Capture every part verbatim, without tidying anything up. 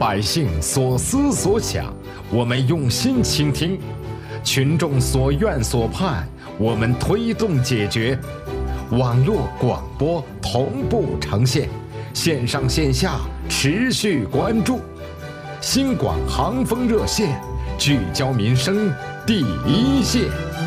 百姓所思所想，我们用心倾听；群众所愿所盼，我们推动解决。网络广播同步呈现，线上线下持续关注。新广航风热线，聚焦民生第一线。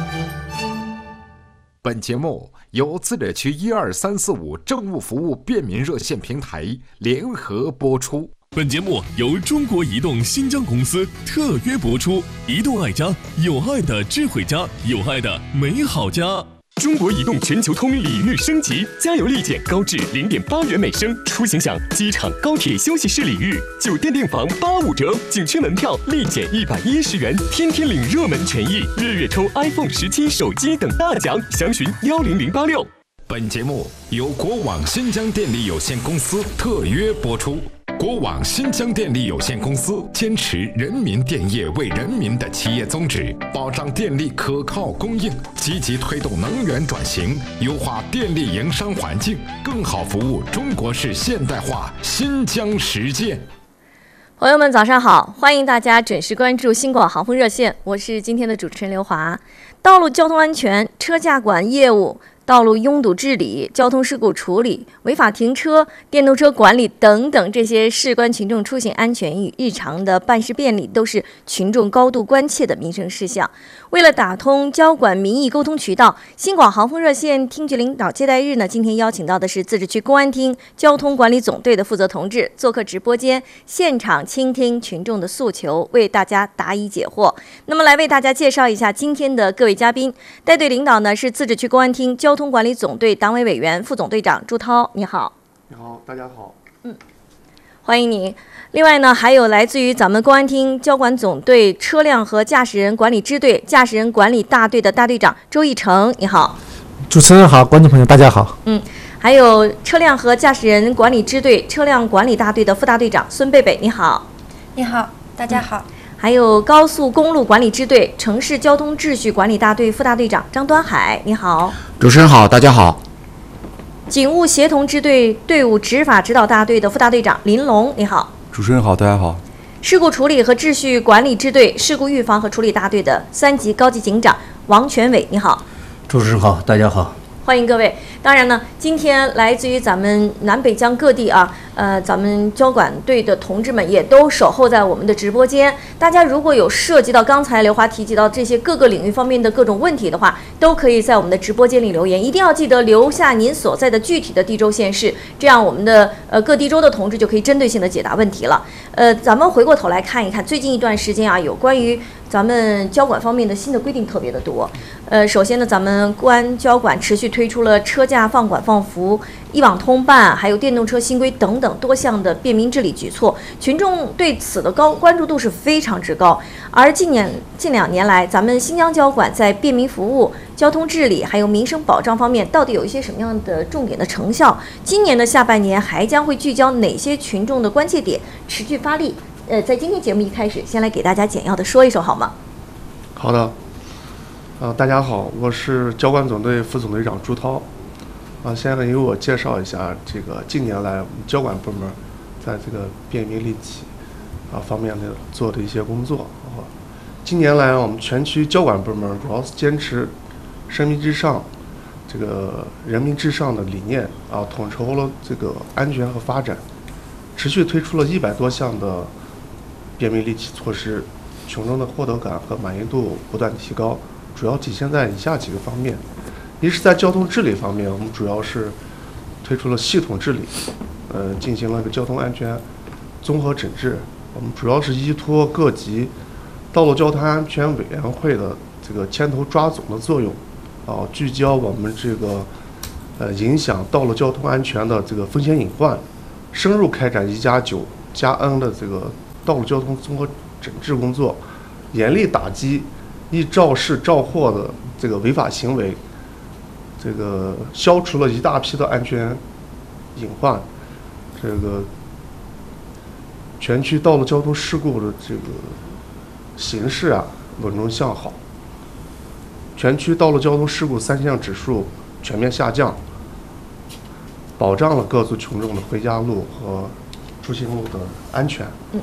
本节目由自治区一二三四五政务服务便民热线平台联合播出。 本节目由中国移动新疆公司特约播出。移动爱家，有爱的智慧家，有爱的美好家。 中国移动全球通礼遇升级，加油立减高至零点八元每升，出行享机场、高铁休息室礼遇，酒店订房八五折，景区门票立减一百一十元，天天领热门权益，日月抽 iPhone 十七手机等大奖，详询幺零零八六。 本节目由国网新疆电力有限公司特约播出。国网新疆电力有限公司坚持人民电业为人民的企业宗旨，保障电力可靠供应，积极推动能源转型，优化电力营商环境，更好服务中国式现代化新疆实践。 朋友们早上好，欢迎大家准时关注新广航风热线，我是今天的主持人刘华。道路交通安全、车驾管业务、道路拥堵治理、交通事故处理、违法停车、电动车管理等等，这些事关群众出行安全与日常的办事便利，都是群众高度关切的民生事项。为了打通交管民意沟通渠道，新广航风热线厅局领导接待日呢，今天邀请到的是自治区公安厅交通管理总队的负责同志做客直播间，现场倾听群众的诉求，为大家答疑解惑。那么来为大家介绍一下今天的各位嘉宾，带队领导呢是自治区公安厅交通管理总队党委委员、副总队长朱涛，你好。 你好，大家好。 嗯，欢迎你。另外呢，还有来自于咱们公安厅交管总队车辆和驾驶人管理支队驾驶人管理大队的大队长周义成，你好。 主持人好，观众朋友大家好。 嗯，还有车辆和驾驶人管理支队车辆管理大队的副大队长孙贝贝，你好。 你好，大家好。 嗯，还有高速公路管理支队城市交通秩序管理大队副大队长张端海，你好。 主持人好，大家好。 警务协同支队队伍执法指导大队的副大队长林龙，你好。 主持人好，大家好。 事故处理和秩序管理支队事故预防和处理大队的三级高级警长王全伟，你好。 主持人好，大家好。 欢迎各位。当然呢，今天来自于咱们南北疆各地啊，呃，咱们交管队的同志们也都守候在我们的直播间。大家如果有涉及到刚才刘华提及到这些各个领域方面的各种问题的话，都可以在我们的直播间里留言。一定要记得留下您所在的具体的地州县市，这样我们的呃各地州的同志就可以针对性的解答问题了。呃，咱们回过头来看一看，最近一段时间啊，有关于咱们交管方面的新的规定特别的多。呃，首先呢，咱们公安交管持续推出了车驾放管放扶、一网通办，还有电动车新规等等多项的便民治理举措，群众对此的高关注度是非常之高。而近年近两年来，咱们新疆交管在便民服务、交通治理还有民生保障方面，到底有一些什么样的重点的成效？今年的下半年还将会聚焦哪些群众的关切点，持续发力？呃，在今天节目一开始，先来给大家简要的说一说好吗？ 好的。呃，大家好，我是交管总队副总队长朱涛。啊，现在由我介绍一下这个近年来我们交管部门在这个便民利企啊方面的做的一些工作。啊，近年来我们全区交管部门主要是坚持生民至上、这个人民至上的理念啊，统筹了这个安全和发展，持续推出了一百多项的便民利企措施，群众的获得感和满意度不断提高。主要体现在以下几个方面：一是在交通治理方面，我们主要是推出了系统治理，呃，进行了个交通安全综合整治。我们主要是依托各级道路交通安全委员会的这个牵头抓总的作用，啊，聚焦我们这个呃影响道路交通安全的这个风险隐患，深入开展一加九加 N 的这个道路交通综合整治工作，严厉打击易肇事肇祸的这个违法行为，这个消除了一大批的安全隐患，这个全区道路交通事故的这个形势啊稳中向好，全区道路交通事故三项指数全面下降，保障了各族群众的回家路和出行路的安全。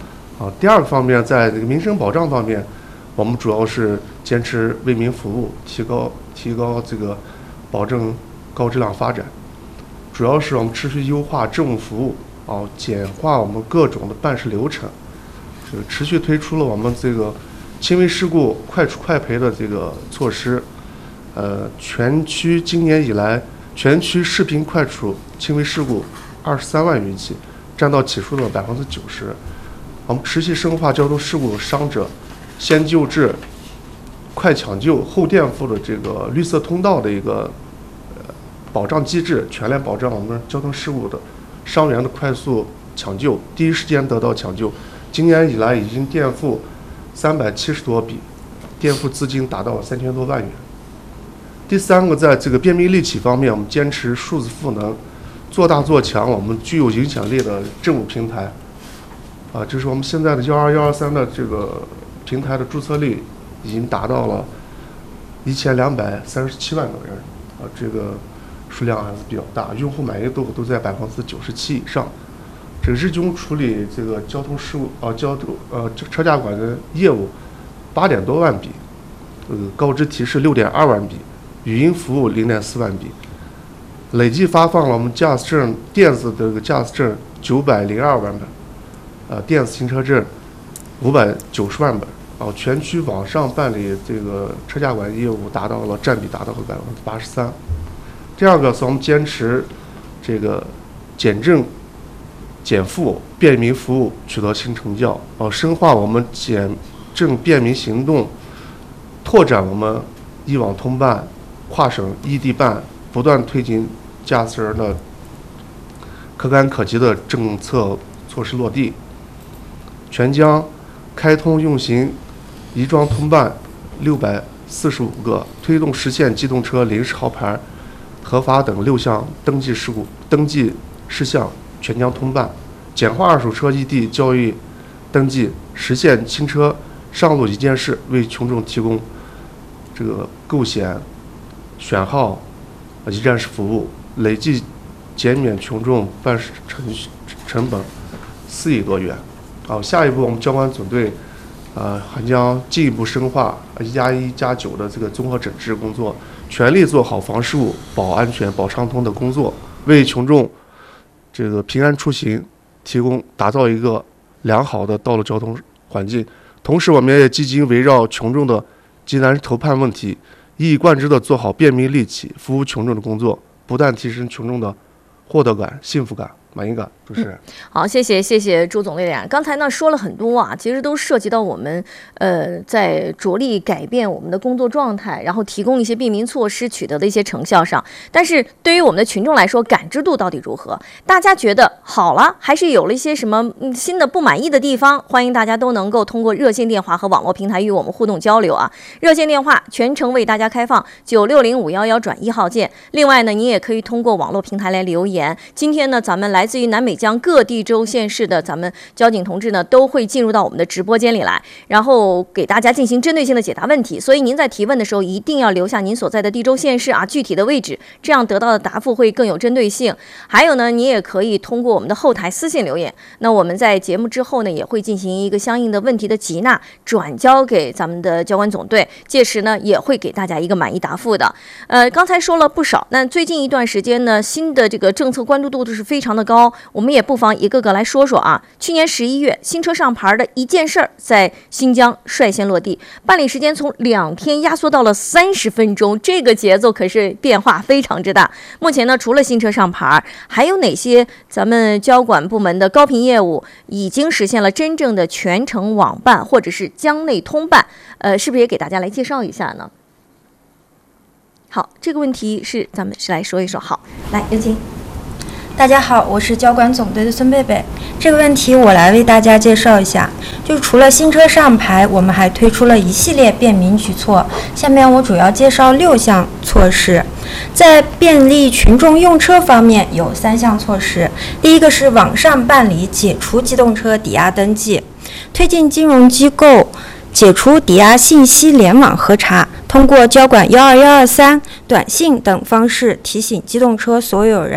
啊，第二个方面，在这个民生保障方面，我们主要是坚持为民服务，提高提高这个保证高质量发展。主要是我们持续优化政务服务啊，简化我们各种的办事流程，这个持续推出了我们这个轻微事故快处快赔的这个措施。呃，全区今年以来，全区视频快处轻微事故二十三万余起，占到起诉的百分之九十。我们持续深化交通事故伤者先救治、快抢救、后垫付的这个绿色通道的一个呃保障机制，全面保障我们交通事故的伤员的快速抢救，第一时间得到抢救。今年以来已经垫付三百七十多笔，垫付资金达到三千多万元。第三个，在这个便民利企方面，我们坚持数字赋能，做大做强我们具有影响力的政务平台。啊，这是我们现在的幺二幺二三的这个平台的注册率已经达到了一千两百三十七万个人，啊，这个数量还是比较大，用户满意度都在百分之九十七以上。这个日均处理这个交通事故啊，交通呃车驾管的业务八点多万笔，这个告知提示六点二万笔。语音服务零点四万笔，累计发放了我们驾驶证电子的这个驾驶证九百零二万本，呃，电子行车证五百九十万本，啊，全区网上办理这个车驾管业务达到了占比达到了百分之八十三。第二个是我们坚持这个简政、减负、便民服务取得新成效，啊，深化我们简政便民行动，拓展我们一网通办。跨省异地办，不断推进驾驶人的可感可及的政策措施落地，全将开通用行移装通办六百四十五个，推动实现机动车临时号牌核发等六项登记事故登记事项全将通办，简化二手车异地交易登记，实现新车上路一件事，为群众提供这个购险选号一站式服务，累计减免群众办事成成本四亿多元。好，下一步我们交管总队呃还将进一步深化一加一加九的这个综合整治工作，全力做好防事故、保安全、保畅通的工作，为群众这个平安出行提供打造一个良好的道路交通环境。同时，我们也积极围绕群众的急难投盼问题，一以贯之地做好便民利企、服务群众的工作，不断提升群众的获得感、幸福感、满意感。主持人、嗯， 好，谢谢谢谢朱总队长。刚才呢说了很多啊，其实都涉及到我们呃在着力改变我们的工作状态，然后提供一些便民措施取得的一些成效上。但是对于我们的群众来说，感知度到底如何？大家觉得好了，还是有了一些什么新的不满意的地方？欢迎大家都能够通过热线电话和网络平台与我们互动交流啊。热线电话全程为大家开放九六零五幺幺转一号键。另外呢，你也可以通过网络平台来留言。今天呢，咱们来自于南北江各地州县市的咱们交警同志呢，都会进入到我们的直播间里来，然后给大家进行针对性的解答问题。所以您在提问的时候，一定要留下您所在的地州县市啊具体的位置，这样得到的答复会更有针对性。还有呢，你也可以通过我们的后台私信留言，那我们在节目之后呢，也会进行一个相应的问题的集纳，转交给咱们的交管总队，届时呢也会给大家一个满意答复的。呃，刚才说了不少，那最近一段时间呢，新的这个政策关注度都是非常的高，我们也不妨一个个来说说啊。去年十一月，新车上牌的一件事儿在新疆率先落地，办理时间从两天压缩到了三十分钟，这个节奏可是变化非常之大。目前呢，除了新车上牌，还有哪些咱们交管部门的高频业务已经实现了真正的全程网办或者是疆内通办？呃，是不是也给大家来介绍一下呢？好，这个问题是咱们是来说一说。好，来有请。 大家好，我是交管总队的孙贝贝。这个问题我来为大家介绍一下，就是除了新车上牌，我们还推出了一系列便民举措。下面我主要介绍六项措施。在便利群众用车方面，有三项措施。第一个是网上办理解除机动车抵押登记，推进金融机构解除抵押信息联网核查，通过交管幺二幺二三、短信等方式提醒机动车所有人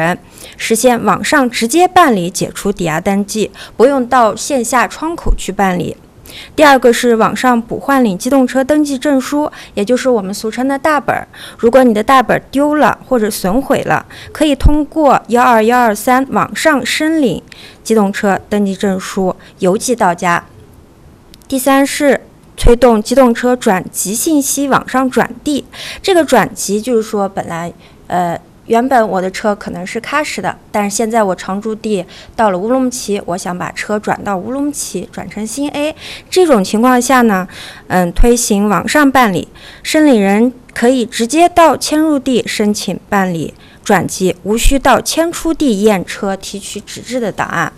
实现网上直接办理解除抵押登记，不用到线下窗口去办理。第二个是网上补换领机动车登记证书，也就是我们俗称的大本。如果你的大本丢了或者损毁了，可以通过一二一二三网上申领机动车登记证书，邮寄到家。第三是推动机动车转籍信息网上转递。这个转籍就是说，本来呃。原本我的车可能是喀什的，但是现在我常住地到了乌鲁木齐，我想把车转到乌鲁木齐，转成新 A。这种情况下呢，嗯，推行网上办理，申领人可以直接到迁入地申请办理转籍，无需到迁出地验车提取纸质的档案。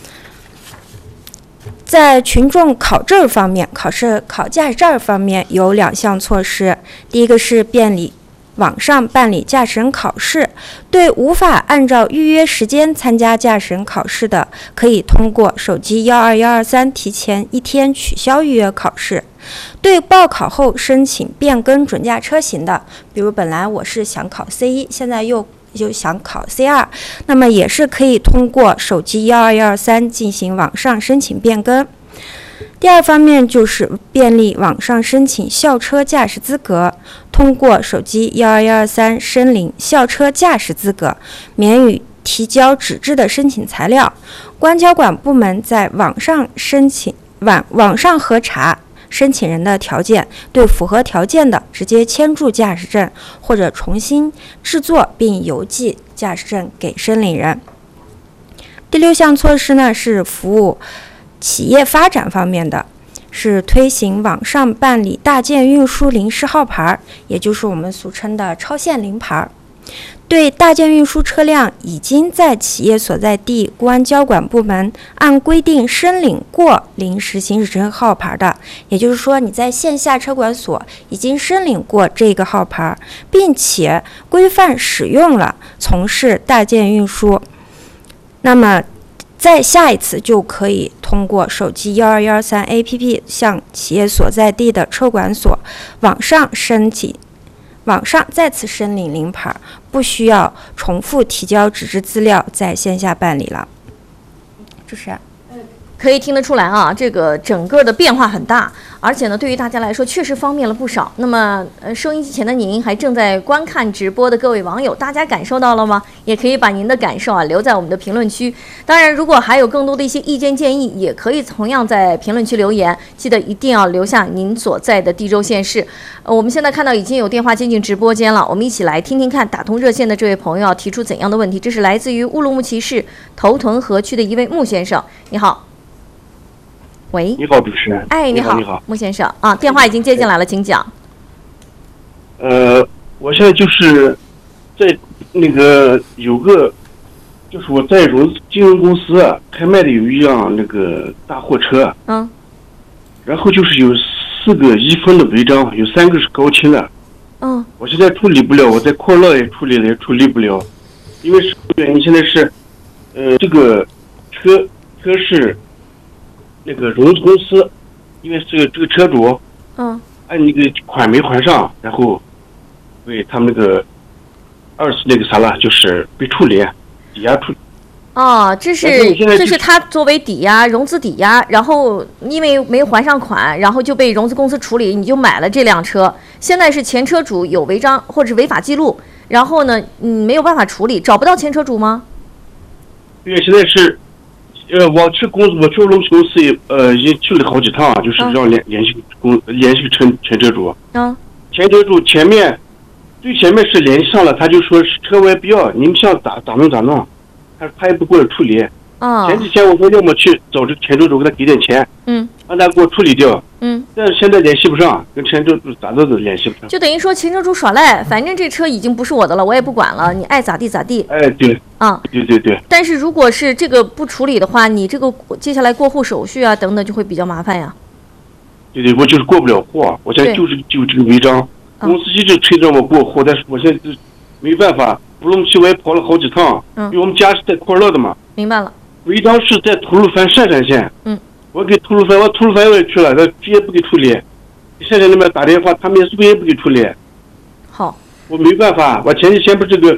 在群众考证方面，考试考驾驶证方面有两项措施，第一个是便利网上办理驾驶人考试，对无法按照预约时间参加驾驶人考试的，可以通过手机一二一二三提前一天取消预约考试。对报考后申请变更准驾车型的，比如本来我是想考 C 一，现在又又想考 C 二，那么也是可以通过手机一二一二三进行网上申请变更。第二方面就是便利网上申请校车驾驶资格，通过手机一二一二三申领校车驾驶资格，免予提交纸质的申请材料。关交管部门在网上申请网网上核查申请人的条件，对符合条件的直接签注驾驶证，或者重新制作并邮寄驾驶证给申领人。第六项措施呢是服务企业发展方面的，是推行网上办理大件运输临时号牌，也就是我们俗称的超限临牌。对大件运输车辆已经在企业所在地公安交管部门按规定申领过临时行驶证号牌的，也就是说你在线下车管所已经申领过这个号牌，并且规范使用了，从事大件运输，那么再下一次就可以通过手机一二一二三 A P P 向企业所在地的车管所网上申请，网上再次申领临牌，不需要重复提交纸质资料，在线下办理了。主持人。 可以听得出来啊，这个整个的变化很大，而且呢，对于大家来说确实方便了不少。那么，呃，收音机前的您，还正在观看直播的各位网友，大家感受到了吗？也可以把您的感受啊留在我们的评论区。当然，如果还有更多的一些意见建议，也可以同样在评论区留言。记得一定要留下您所在的地州县市。呃，我们现在看到已经有电话接进直播间了，我们一起来听听看打通热线的这位朋友要提出怎样的问题。这是来自于乌鲁木齐市头屯河区的一位穆先生，你好。喂， 你好，主持人。 哎，你好， 你好， 穆先生啊，电话已经接进来了，请讲。 呃，我现在就是在那个有个，就是我在融资金融公司啊开卖的有一辆那个大货车， 嗯， 然后就是有四个一分的违章，有三个是高清的， 嗯， 我现在处理不了，我在扩乐也处理了，也处理不了，因为什么原因？现在是，呃，这个车车是。那个融资公司，因为这个这个车主， 嗯， 按那个款没还上，然后为他们那个二次那个啥了，就是被处理，抵押处理。 哦，这是这是他作为抵押融资抵押，然后因为没还上款，然后就被融资公司处理，你就买了这辆车。现在是前车主有违章或者违法记录，然后呢，嗯，没有办法处理，找不到前车主吗？ 对，现在是。呃，我去公我去乌鲁木齐公司也呃已经去了好几趟，就是让联联系公联系前前车主。 嗯。 前车主前面最前面是联系上了，他就说是车我也不要，你们想咋咋弄咋弄，他他也不过来处理。 哦。 前几天我说要么去找这个前车主给他给点钱， 嗯， 让他给我处理掉。 嗯。 但是现在联系不上，跟前车主咋都都联系不上。 就等于说前车主耍赖，反正这车已经不是我的了，我也不管了，你爱咋地咋地。 哎，对。 啊、嗯， 对对对。 但是如果是这个不处理的话，你这个接下来过户手续啊等等就会比较麻烦呀。 对对，我就是过不了户，我现在就是就这个违章，公司一直催着我过户，但是我现在没办法。乌鲁木齐我也跑了好几趟， 嗯， 因为我们家是在扩乐的嘛。 明白了。 违章是在吐鲁番鄯善县， 嗯， 我给吐鲁番，我吐鲁番我也去了，他直接不给处理。鄯善那边打电话，他们也是不也不给处理。 好。 我没办法，我前几天不是这个。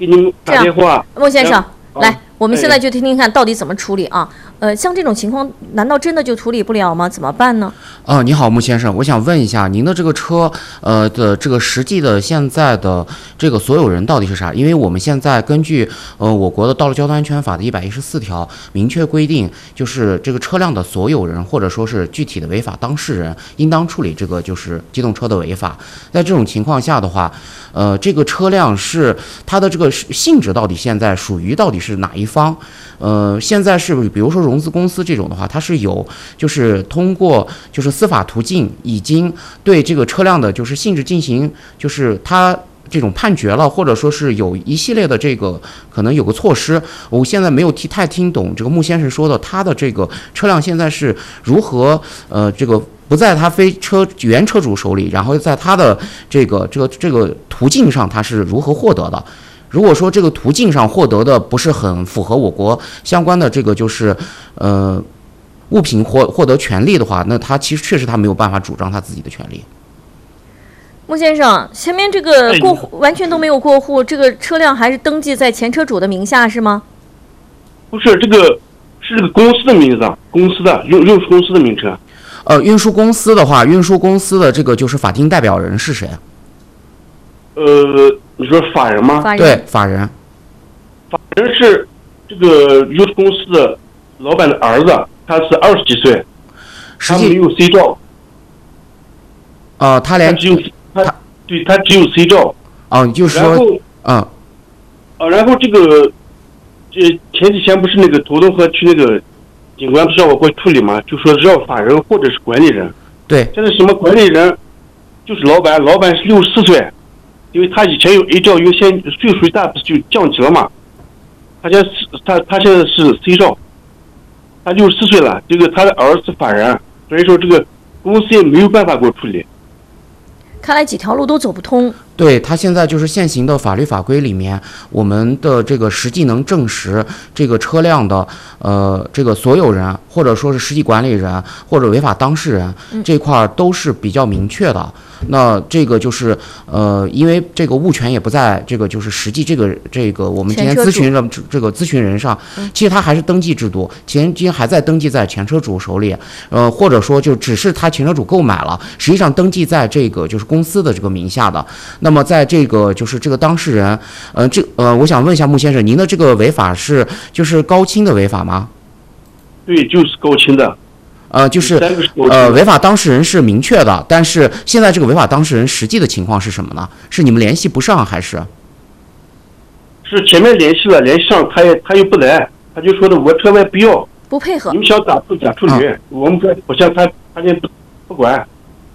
给你们打电话。 孟先生，来， 啊、 我们现在就听听看到底怎么处理啊？呃，像这种情况，难道真的就处理不了吗？怎么办呢？ 呃，你好，穆先生，我想问一下，您的这个车，呃的这个实际的现在的这个所有人到底是啥？因为我们现在根据呃我国的道路交通安全法的一百一十四条明确规定，就是这个车辆的所有人或者说是具体的违法当事人，应当处理这个就是机动车的违法。在这种情况下的话，呃，这个车辆是它的这个性质到底现在属于到底是哪一方？呃，现在是比如说融资公司这种的话，它是有就是通过就是司法途径已经对这个车辆的就是性质进行就是它这种判决了，或者说是有一系列的这个可能有个措施。我现在没有听太听懂这个穆先生说的，他的这个车辆现在是如何呃这个不在他非车原车主手里，然后在他的这个这个这个途径上他是如何获得的？如果说这个途径上获得的不是很符合我国相关的这个就是呃物品获获得权利的话，那他其实确实他没有办法主张他自己的权利。 穆先生，前面这个过户完全都没有过户，这个车辆还是登记在前车主的名下是吗？ 不是，这个是这个公司的名字，公司的运运输公司的名称。 呃，运输公司的话，运输公司的这个就是法定代表人是谁？ 呃，你说法人吗？ 法人。 对，法人。 法人是这个运输公司的老板的儿子，他是二十几岁，他没有 C 照。 呃，他连他只有他对他只有 C 照。 哦，就是说， 然后嗯， 呃，然后这个这前几天不是那个头东河区那个警官不是让我过去处理吗？就说要法人或者是管理人。 对。 现在什么管理人就是老板，老板是六十四岁。因为他以前有 A 照优先，岁数一大不是就降级了嘛？他现在是他他现在是 C 照，他六十四岁了，这个他的儿子是法人，所以说这个公司也没有办法给我处理。 看来几条路都走不通。 对，他现在就是现行的法律法规里面，我们的这个实际能证实这个车辆的呃这个所有人，或者说是实际管理人或者违法当事人、嗯、这块都是比较明确的。那这个就是呃，因为这个物权也不在这个就是实际这个这个我们今天咨询的这个咨询人上，其实他还是登记制度，前今天还在登记在前车主手里，呃，或者说就只是他前车主购买了，实际上登记在这个就是公司的这个名下的。那么在这个就是这个当事人，呃，这呃，我想问一下穆先生，您的这个违法是就是高清的违法吗？ 对，就是高清的。 呃，就是呃，违法当事人是明确的，但是现在这个违法当事人实际的情况是什么呢？是你们联系不上还是？ 是前面联系了，联系上他也他又不来，他就说的我车外不要， 不配合。 你们想打处假处理，啊、我们这不像他，他也不不管。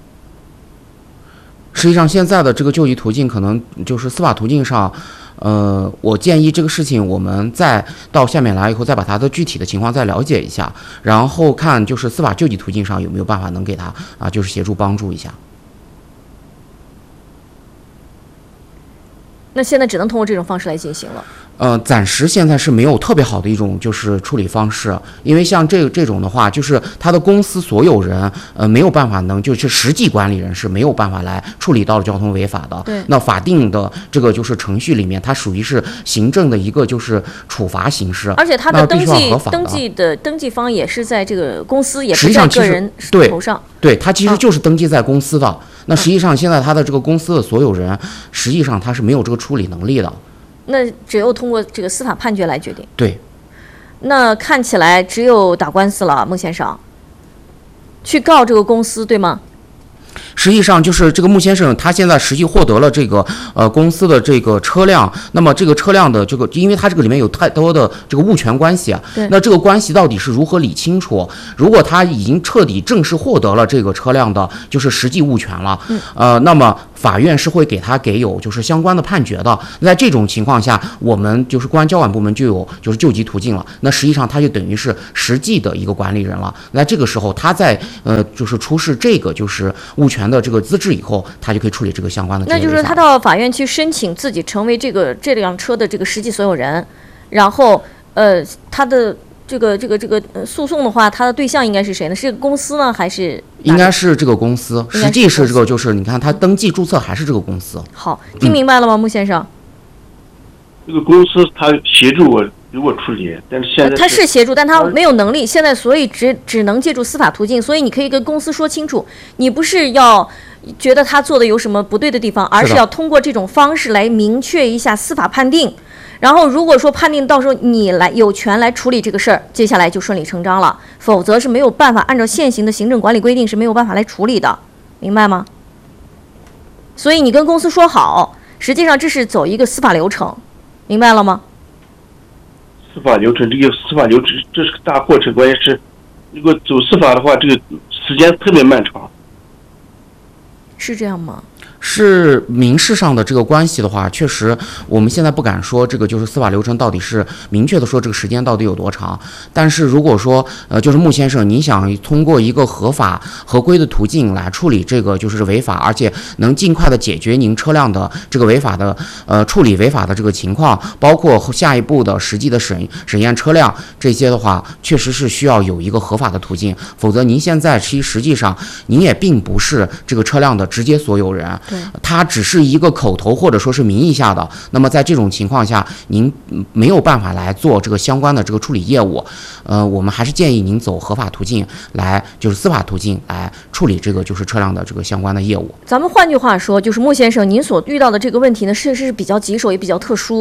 实际上，现在的这个救济途径可能就是司法途径上。呃，我建议这个事情我们再到下面来以后，再把它的具体的情况再了解一下，然后看就是司法救济途径上有没有办法能给他啊，就是协助帮助一下。 那现在只能通过这种方式来进行了。 呃，暂时现在是没有特别好的一种就是处理方式，因为像这这种的话，就是他的公司所有人，呃，没有办法能就是实际管理人是没有办法来处理道路交通违法的。 对。 那法定的这个就是程序里面，它属于是行政的一个就是处罚形式。 而且他的登记登记的登记方也是在这个公司，也不在个人头上。 对，他其实就是登记在公司的。啊、那实际上现在他的这个公司的所有人，实际上他是没有这个处理能力的。 那只有通过这个司法判决来决定。 对。 那看起来只有打官司了，孟先生，去告这个公司，对吗？ 实际上就是这个穆先生，他现在实际获得了这个呃公司的这个车辆，那么这个车辆的这个，因为它这个里面有太多的这个物权关系啊，那这个关系到底是如何理清楚？如果他已经彻底正式获得了这个车辆的就是实际物权了， 嗯、 呃，那么法院是会给他给有就是相关的判决的。在这种情况下，我们就是公安交管部门就有就是救济途径了。那实际上他就等于是实际的一个管理人了。那这个时候他在呃就是出示这个就是物权的这个资质以后，他就可以处理这个相关的。 那就是他到法院去申请自己成为这个这辆车的这个实际所有人，然后呃他的这个这个这个诉讼的话，他的对象应该是谁呢？是公司呢，还是？ 应该是这个公司，实际是这个就是你看他登记注册还是这个公司。 好，听明白了吗，穆先生？ 这个公司他协助我给我处理，但是现在他是协助，但他没有能力，现在所以只只能借助司法途径。所以你可以跟公司说清楚，你不是要觉得他做的有什么不对的地方，而是要通过这种方式来明确一下司法判定。然后如果说判定到时候你来有权来处理这个事儿，接下来就顺理成章了，否则是没有办法按照现行的行政管理规定是没有办法来处理的，明白吗？所以你跟公司说好，实际上这是走一个司法流程，明白了吗？ 司法流程，这个司法流程这是个大过程，关键是如果走司法的话，这个时间特别漫长。 是这样吗？ 是民事上的这个关系的话，确实我们现在不敢说这个就是司法流程到底是明确的说这个时间到底有多长。但是如果说呃就是穆先生，你想通过一个合法合规的途径来处理这个就是违法，而且能尽快的解决您车辆的这个违法的呃处理违法的这个情况，包括下一步的实际的审审验车辆这些的话，确实是需要有一个合法的途径，否则您现在其实实际上您也并不是这个车辆的直接所有人。它只是一个口头或者说是名义下的，那么在这种情况下，您没有办法来做这个相关的这个处理业务，呃，我们还是建议您走合法途径来，就是司法途径来处理这个就是车辆的这个相关的业务。 咱们换句话说，就是穆先生，您所遇到的这个问题呢，确实是比较棘手，也比较特殊。